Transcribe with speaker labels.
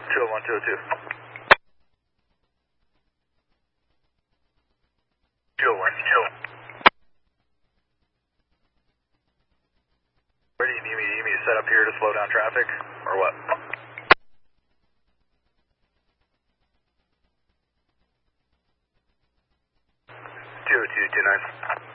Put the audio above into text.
Speaker 1: 201, 202. 201, 201. Where do you need me? Do you need me to set up here to slow down traffic, or what? 202, 29.